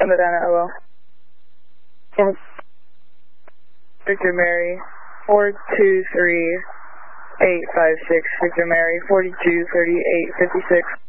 Send it down at OL. Yes. Victor Mary, 423-856. Victor Mary, 4238-56.